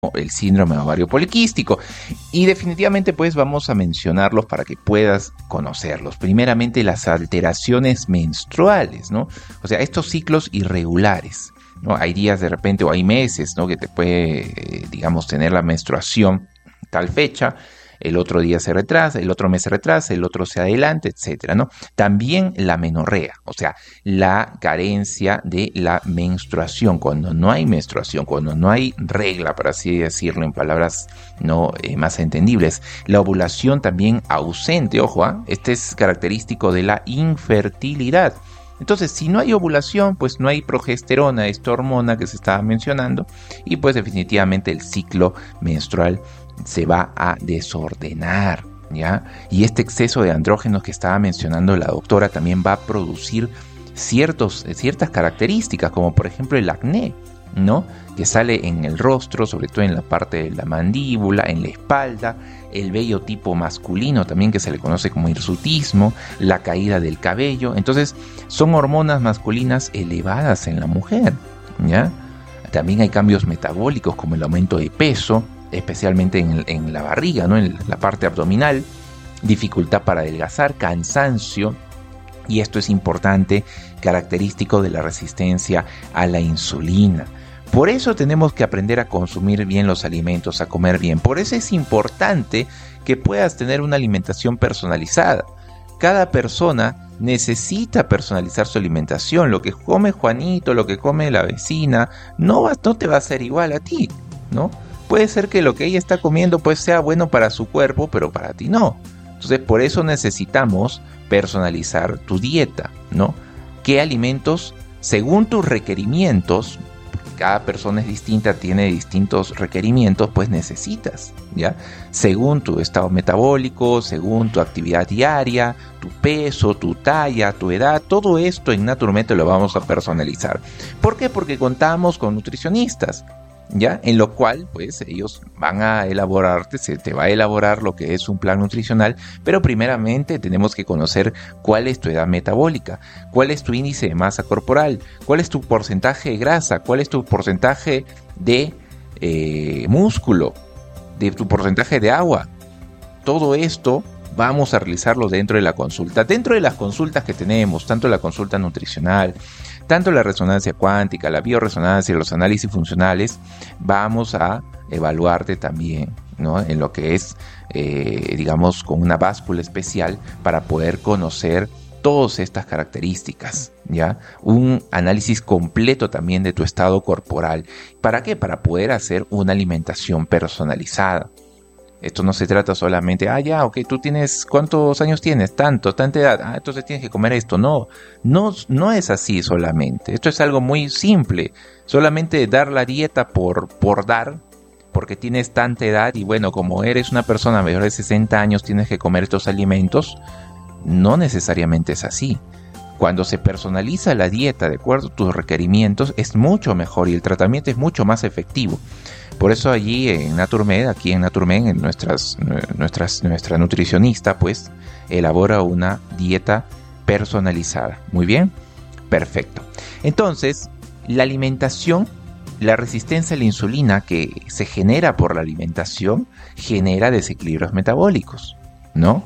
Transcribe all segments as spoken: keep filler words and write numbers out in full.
el síndrome ovario poliquístico. Y definitivamente pues vamos a mencionarlos para que puedas conocerlos. Primeramente, las alteraciones menstruales, ¿no? O sea, estos ciclos irregulares, ¿no? Hay días de repente o hay meses, ¿no? Que te puede, eh, digamos, tener la menstruación tal fecha, el otro día se retrasa, el otro mes se retrasa, el otro se adelanta, etcétera, ¿no? También la menorrea, o sea, la carencia de la menstruación, cuando no hay menstruación, cuando no hay regla, por así decirlo, en palabras no eh, más entendibles. La ovulación también ausente, ojo, ¿eh? Este es característico de la infertilidad. Entonces, si no hay ovulación, pues no hay progesterona, esta hormona que se estaba mencionando, y pues definitivamente el ciclo menstrual se va a desordenar, ¿ya? Y este exceso de andrógenos que estaba mencionando la doctora también va a producir ciertos, ciertas características, como por ejemplo el acné, ¿no? Que sale en el rostro, sobre todo en la parte de la mandíbula, en la espalda, el vello tipo masculino también, que se le conoce como hirsutismo, la caída del cabello. Entonces, son hormonas masculinas elevadas en la mujer, ¿ya? También hay cambios metabólicos como el aumento de peso, especialmente en, en la barriga, ¿no? En la parte abdominal, dificultad para adelgazar, cansancio, y esto es importante, característico de la resistencia a la insulina. Por eso tenemos que aprender a consumir bien los alimentos, a comer bien. Por eso es importante que puedas tener una alimentación personalizada. Cada persona necesita personalizar su alimentación. Lo que come Juanito, lo que come la vecina, no, va, no te va a ser igual a ti, ¿no? Puede ser que lo que ella está comiendo pues sea bueno para su cuerpo, pero para ti no. Entonces, por eso necesitamos personalizar tu dieta, ¿no? ¿Qué alimentos, según tus requerimientos, porque cada persona es distinta, tiene distintos requerimientos, pues necesitas, ¿ya? Según tu estado metabólico, según tu actividad diaria, tu peso, tu talla, tu edad, todo esto en Naturmed te lo vamos a personalizar. ¿Por qué? Porque contamos con nutricionistas, ¿ya? En lo cual, pues, ellos van a elaborarte, se te va a elaborar lo que es un plan nutricional, pero primeramente tenemos que conocer cuál es tu edad metabólica, cuál es tu índice de masa corporal, cuál es tu porcentaje de grasa, cuál es tu porcentaje de eh, músculo, de tu porcentaje de agua. Todo esto vamos a realizarlo dentro de la consulta. Dentro de las consultas que tenemos, tanto la consulta nutricional, tanto la resonancia cuántica, la bioresonancia, los análisis funcionales, vamos a evaluarte también, ¿no? En lo que es, eh, digamos, con una báscula especial para poder conocer todas estas características, ¿ya? Un análisis completo también de tu estado corporal. ¿Para qué? Para poder hacer una alimentación personalizada. Esto no se trata solamente, ah, ya, ok, tú tienes, ¿cuántos años tienes? Tanto, tanta edad, ah, entonces tienes que comer esto. No, no, no es así solamente. Esto es algo muy simple. Solamente dar la dieta por, por dar, porque tienes tanta edad y bueno, como eres una persona mayor de sesenta años, tienes que comer estos alimentos. No necesariamente es así. Cuando se personaliza la dieta de acuerdo a tus requerimientos, es mucho mejor y el tratamiento es mucho más efectivo. Por eso allí en Naturmed, aquí en Naturmed, en nuestras, nuestras, nuestra nutricionista, pues, elabora una dieta personalizada. Muy bien, perfecto. Entonces, la alimentación, la resistencia a la insulina que se genera por la alimentación, genera desequilibrios metabólicos, ¿no?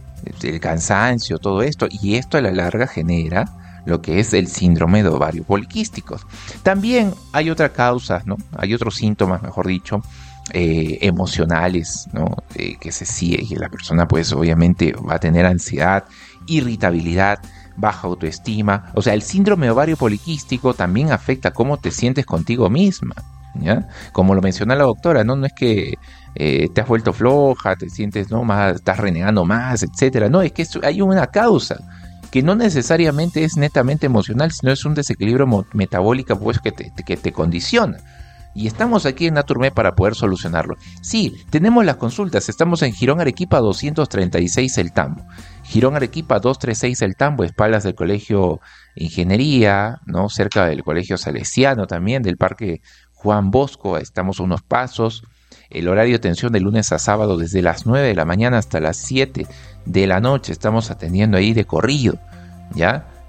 El cansancio, todo esto, y esto a la larga genera lo que es el síndrome de ovario poliquístico. También hay otra causa, ¿no? Hay otros síntomas, mejor dicho, eh, emocionales, ¿no? Eh, que se sigue, que la persona pues obviamente va a tener ansiedad, irritabilidad, baja autoestima. O sea, el síndrome de ovario poliquístico también afecta cómo te sientes contigo misma, ¿ya? Como lo menciona la doctora, ¿no? No es que eh, te has vuelto floja, te sientes, ¿no? Más, estás renegando más, etcétera. No, es que hay una causa que no necesariamente es netamente emocional, sino es un desequilibrio mo- metabólico pues, que, te, que te condiciona. Y estamos aquí en Naturmed para poder solucionarlo. Sí, tenemos las consultas, estamos en Girón Arequipa doscientos treinta y seis El Tambo. Girón Arequipa doscientos treinta y seis El Tambo, espaldas del Colegio Ingeniería, ¿no? Cerca del Colegio Salesiano también, del Parque Juan Bosco, estamos a unos pasos. El horario de atención de lunes a sábado desde las nueve de la mañana hasta las siete de la noche. Estamos atendiendo ahí de corrido, ¿ya?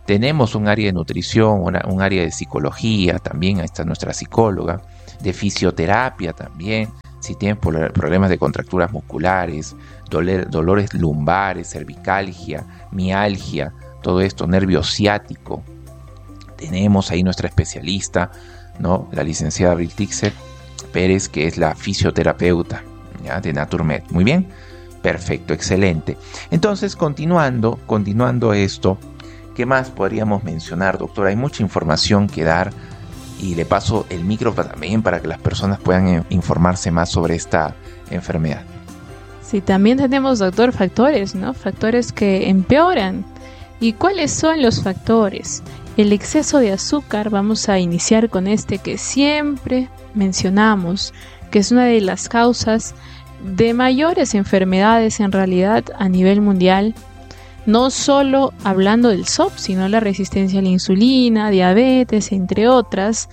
Tenemos un área de nutrición, una, un área de psicología, también ahí está nuestra psicóloga, de fisioterapia también, si tienen problemas de contracturas musculares, doler, dolores lumbares, cervicalgia, mialgia, todo esto, nervio ciático. Tenemos ahí nuestra especialista, ¿no? La licenciada Abril Tixer Pérez, que es la fisioterapeuta, ¿ya? De Naturmed. Muy bien, perfecto, excelente. Entonces, continuando, continuando esto, ¿qué más podríamos mencionar, doctora? Hay mucha información que dar y le paso el micro también para que las personas puedan informarse más sobre esta enfermedad. Sí, también tenemos, doctor, factores, ¿no? Factores que empeoran. ¿Y cuáles son los factores? El exceso de azúcar, vamos a iniciar con este que siempre mencionamos, que es una de las causas de mayores enfermedades en realidad a nivel mundial. No solo hablando del S O P, sino la resistencia a la insulina, diabetes, entre otras.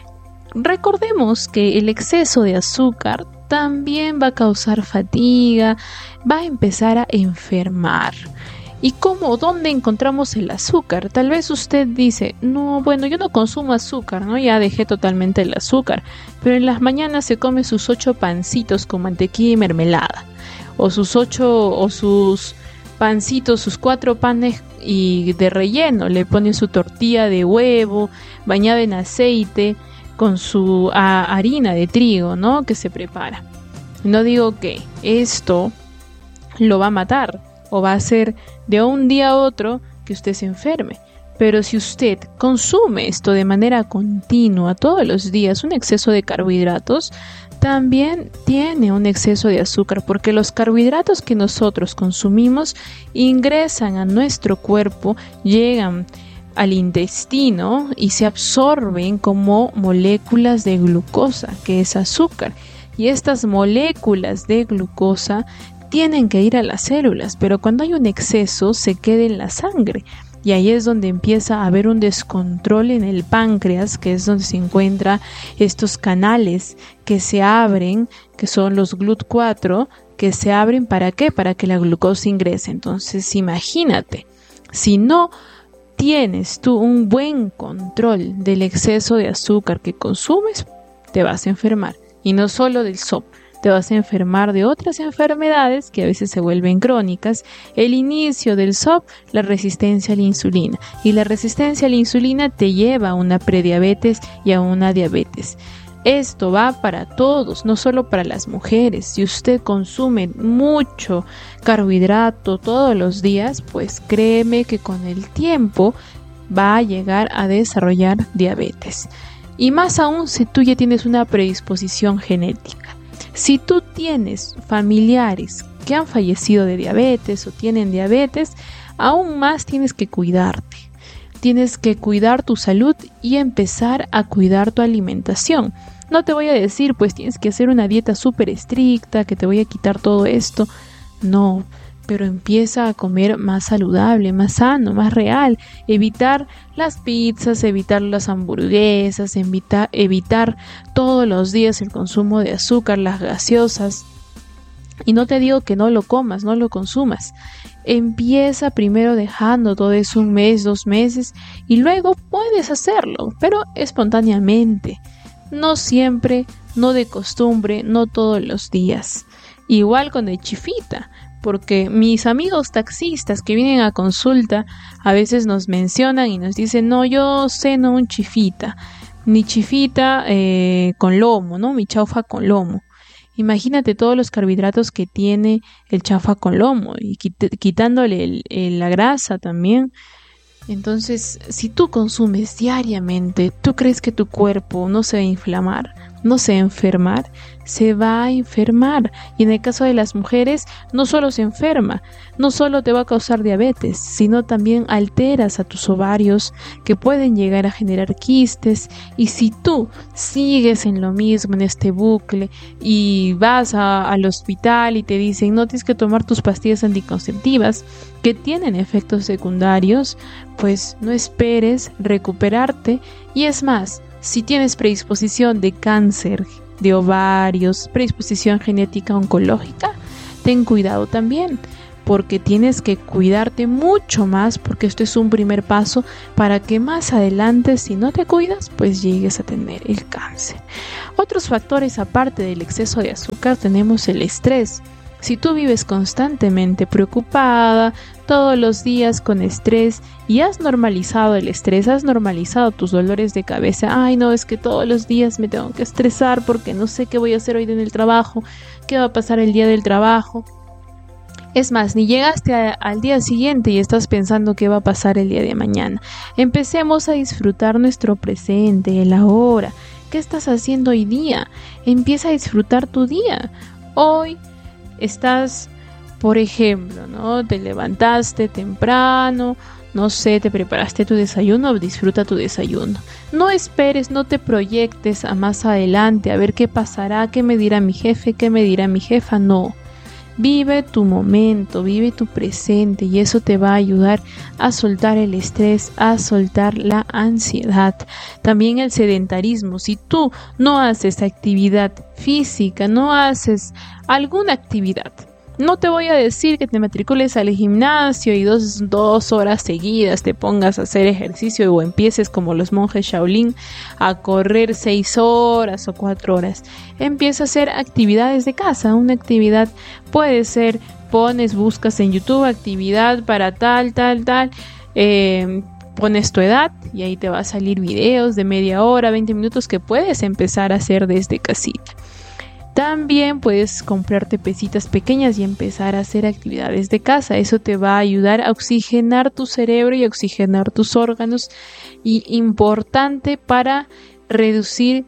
Recordemos que el exceso de azúcar también va a causar fatiga, va a empezar a enfermar. ¿Y cómo? ¿Dónde encontramos el azúcar? Tal vez usted dice, no, bueno, yo no consumo azúcar, ¿no? Ya dejé totalmente el azúcar. Pero en las mañanas se come sus ocho pancitos con mantequilla y mermelada. O sus ocho, o sus pancitos, sus cuatro panes y de relleno. Le pone su tortilla de huevo, bañada en aceite, con su a, harina de trigo, ¿no? Que se prepara. No digo que esto lo va a matar o va a hacer de un día a otro que usted se enferme. Pero si usted consume esto de manera continua todos los días, un exceso de carbohidratos, también tiene un exceso de azúcar, porque los carbohidratos que nosotros consumimos ingresan a nuestro cuerpo, llegan al intestino y se absorben como moléculas de glucosa, que es azúcar. Y estas moléculas de glucosa tienen que ir a las células, pero cuando hay un exceso se queda en la sangre. Y ahí es donde empieza a haber un descontrol en el páncreas, que es donde se encuentran estos canales que se abren, que son los G L U T cuatro, que se abren ¿para qué? Para que la glucosa ingrese. Entonces imagínate, si no tienes tú un buen control del exceso de azúcar que consumes, te vas a enfermar. Y no solo del S O P. Te vas a enfermar de otras enfermedades que a veces se vuelven crónicas. El inicio del S O P, la resistencia a la insulina. Y la resistencia a la insulina te lleva a una prediabetes y a una diabetes. Esto va para todos, no solo para las mujeres. Si usted consume mucho carbohidrato todos los días, pues créeme que con el tiempo va a llegar a desarrollar diabetes. Y más aún si tú ya tienes una predisposición genética. Si tú tienes familiares que han fallecido de diabetes o tienen diabetes, aún más tienes que cuidarte. Tienes que cuidar tu salud y empezar a cuidar tu alimentación. No te voy a decir, pues tienes que hacer una dieta súper estricta, que te voy a quitar todo esto. No, pero empieza a comer más saludable, más sano, más real. Evitar las pizzas, evitar las hamburguesas, evitar, evitar todos los días el consumo de azúcar, las gaseosas. Y no te digo que no lo comas, no lo consumas. Empieza primero dejando todo eso un mes, dos meses y luego puedes hacerlo, pero espontáneamente. No siempre, no de costumbre, no todos los días. Igual con el chifita. Porque mis amigos taxistas que vienen a consulta a veces nos mencionan y nos dicen, no, yo ceno un chifita, mi chifita eh, con lomo, ¿no? Mi chaufa con lomo. Imagínate todos los carbohidratos que tiene el chaufa con lomo y quit- quitándole el, el, la grasa también. Entonces, si tú consumes diariamente, ¿tú crees que tu cuerpo no se va a inflamar? ¿No se va a enfermar? Se va a enfermar. Y en el caso de las mujeres, no solo se enferma, no solo te va a causar diabetes, sino también alteras a tus ovarios que pueden llegar a generar quistes. Y si tú sigues en lo mismo, en este bucle, y vas a, al hospital y te dicen, no tienes que tomar tus pastillas anticonceptivas, que tienen efectos secundarios, pues no esperes recuperarte. Y es más, si tienes predisposición de cáncer de ovarios, predisposición genética oncológica, ten cuidado también, porque tienes que cuidarte mucho más, porque esto es un primer paso para que más adelante, si no te cuidas, pues llegues a tener el cáncer. Otros factores aparte del exceso de azúcar tenemos el estrés. Si tú vives constantemente preocupada, todos los días con estrés y has normalizado el estrés, has normalizado tus dolores de cabeza, ay no, es que todos los días me tengo que estresar porque no sé qué voy a hacer hoy en el trabajo, qué va a pasar el día del trabajo. Es más, ni llegaste a, al día siguiente y estás pensando qué va a pasar el día de mañana. Empecemos a disfrutar nuestro presente, el ahora. ¿Qué estás haciendo hoy día? Empieza a disfrutar tu día. Hoy estás, por ejemplo, ¿no? Te levantaste temprano, no sé, te preparaste tu desayuno, disfruta tu desayuno. No esperes, no te proyectes a más adelante, a ver qué pasará, qué me dirá mi jefe, qué me dirá mi jefa, no. Vive tu momento, vive tu presente y eso te va a ayudar a soltar el estrés, a soltar la ansiedad. También el sedentarismo. Si tú no haces actividad física, no haces alguna actividad, no te voy a decir que te matricules al gimnasio y dos, dos horas seguidas te pongas a hacer ejercicio o empieces como los monjes Shaolin a correr seis horas o cuatro horas. Empieza a hacer actividades de casa. Una actividad puede ser, pones, buscas en YouTube actividad para tal, tal, tal, eh, pones tu edad y ahí te va a salir videos de media hora, veinte minutos que puedes empezar a hacer desde casita. También puedes comprarte pesitas pequeñas y empezar a hacer actividades de casa. Eso te va a ayudar a oxigenar tu cerebro y a oxigenar tus órganos. Y importante para reducir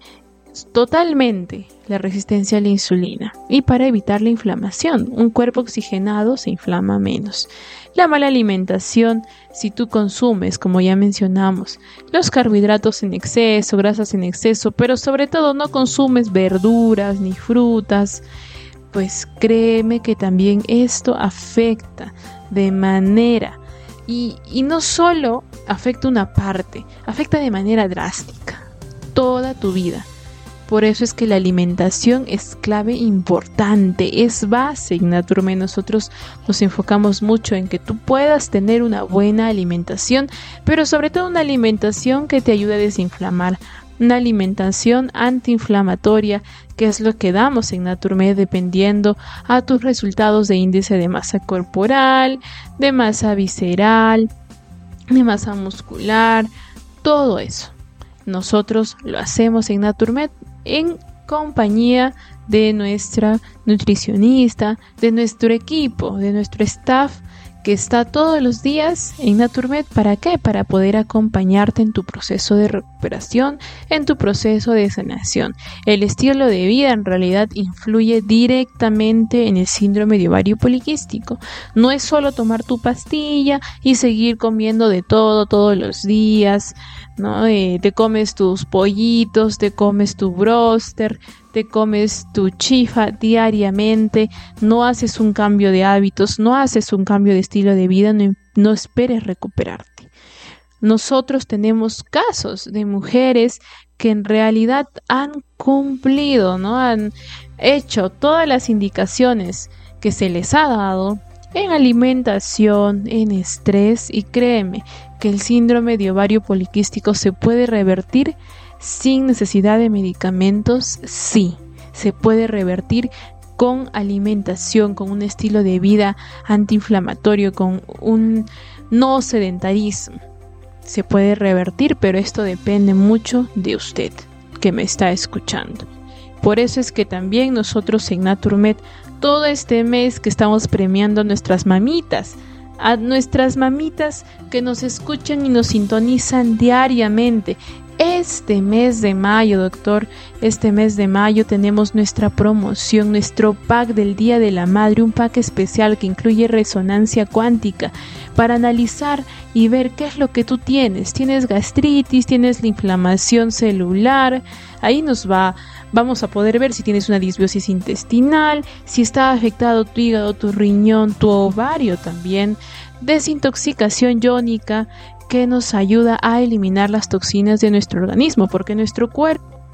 totalmente la resistencia a la insulina y para evitar la inflamación. Un cuerpo oxigenado se inflama menos. La mala alimentación, si tú consumes, como ya mencionamos, los carbohidratos en exceso, grasas en exceso, pero sobre todo no consumes verduras ni frutas, pues créeme que también esto afecta de manera, y, y no solo afecta una parte, afecta de manera drástica toda tu vida. Por eso es que la alimentación es clave importante, es base en Naturmed. Nosotros nos enfocamos mucho en que tú puedas tener una buena alimentación, pero sobre todo una alimentación que te ayude a desinflamar, una alimentación antiinflamatoria, que es lo que damos en Naturmed dependiendo a tus resultados de índice de masa corporal, de masa visceral, de masa muscular, todo eso. Nosotros lo hacemos en Naturmed en compañía de nuestra nutricionista, de nuestro equipo, de nuestro staff que está todos los días en Naturmed. ¿Para qué? Para poder acompañarte en tu proceso de recuperación, en tu proceso de sanación. El estilo de vida en realidad influye directamente en el síndrome de ovario poliquístico. No es solo tomar tu pastilla y seguir comiendo de todo todos los días, ¿no? Eh, te comes tus pollitos, te comes tu bróster, te comes tu chifa diariamente, no haces un cambio de hábitos, no haces un cambio de estilo de vida, no, no esperes recuperarte. Nosotros tenemos casos de mujeres que en realidad han cumplido, ¿no? Han hecho todas las indicaciones que se les ha dado en alimentación, en estrés, y créeme que el síndrome de ovario poliquístico se puede revertir sin necesidad de medicamentos. Sí, se puede revertir con alimentación, con un estilo de vida antiinflamatorio, con un no sedentarismo. Se puede revertir, pero esto depende mucho de usted que me está escuchando. Por eso es que también nosotros en Naturmed, todo este mes que estamos premiando a nuestras mamitas, a nuestras mamitas que nos escuchan y nos sintonizan diariamente. Este mes de mayo, doctor, este mes de mayo tenemos nuestra promoción, nuestro pack del Día de la Madre, un pack especial que incluye resonancia cuántica para analizar y ver qué es lo que tú tienes. Tienes gastritis, tienes la inflamación celular, ahí nos va, vamos a poder ver si tienes una disbiosis intestinal, si está afectado tu hígado, tu riñón, tu ovario también, desintoxicación iónica, que nos ayuda a eliminar las toxinas de nuestro organismo, porque nuestro cuerpo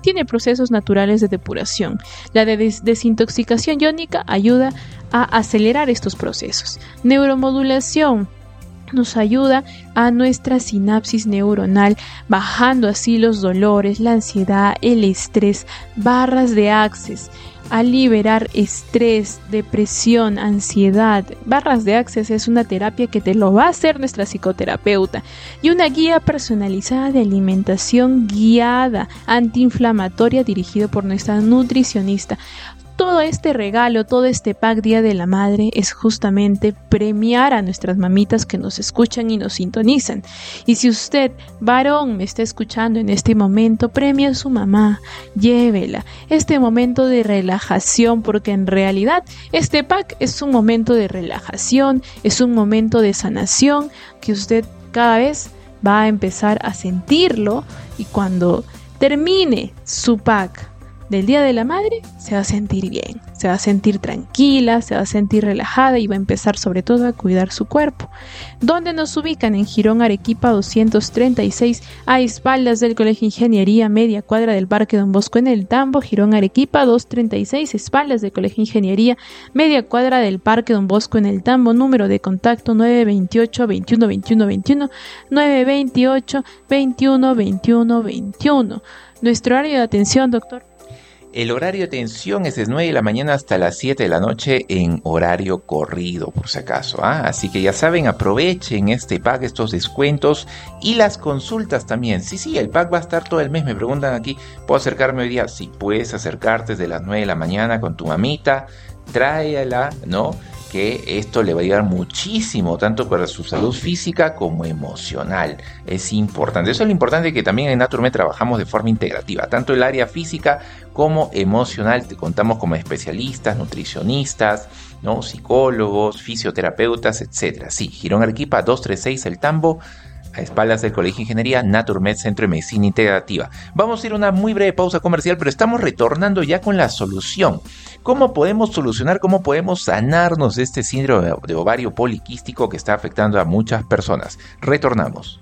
tiene procesos naturales de depuración. La de des- desintoxicación iónica ayuda a acelerar estos procesos. Neuromodulación nos ayuda a nuestra sinapsis neuronal, bajando así los dolores, la ansiedad, el estrés, barras de Access, a liberar estrés, depresión, ansiedad. Barras de Access es una terapia que te lo va a hacer nuestra psicoterapeuta, y una guía personalizada de alimentación guiada antiinflamatoria dirigido por nuestra nutricionista. Todo este regalo, todo este pack Día de la Madre es justamente premiar a nuestras mamitas que nos escuchan y nos sintonizan. Y si usted, varón, me está escuchando en este momento, premia a su mamá, llévela. Este momento de relajación, porque en realidad este pack es un momento de relajación, es un momento de sanación que usted cada vez va a empezar a sentirlo, y cuando termine su pack del Día de la Madre, se va a sentir bien, se va a sentir tranquila, se va a sentir relajada y va a empezar sobre todo a cuidar su cuerpo. ¿Dónde nos ubican? En Girón Arequipa doscientos treinta y seis, a espaldas del Colegio Ingeniería, media cuadra del Parque Don Bosco en el Tambo. Girón Arequipa doscientos treinta y seis, espaldas del Colegio Ingeniería, media cuadra del Parque Don Bosco en el Tambo. Número de contacto nueve veintiocho, veintiuno, veintiuno, veintiuno, nueve veintiocho, veintiuno, veintiuno, veintiuno. Nuestro horario de atención, doctor. El horario de atención es de nueve de la mañana hasta las siete de la noche en horario corrido, por si acaso. ¿ah? Así que ya saben, aprovechen este pack, estos descuentos y las consultas también. Sí, sí, el pack va a estar todo el mes. Me preguntan aquí, ¿puedo acercarme hoy día? Sí, puedes acercarte desde las nueve de la mañana con tu mamita, tráela, ¿no? Que esto le va a ayudar muchísimo, tanto para su salud física como emocional. Es importante. Eso es lo importante, que también en Naturmed trabajamos de forma integrativa, tanto el área física como emocional. Te contamos como especialistas, nutricionistas, ¿no? Psicólogos, fisioterapeutas, etcétera. Sí, Girón Arequipa doscientos treinta y seis El Tambo, a espaldas del Colegio Ingeniería, Naturmed, Centro de Medicina Integrativa. Vamos a ir a una muy breve pausa comercial, pero estamos retornando ya con la solución. ¿Cómo podemos solucionar, cómo podemos sanarnos de este síndrome de ovario poliquístico que está afectando a muchas personas? Retornamos.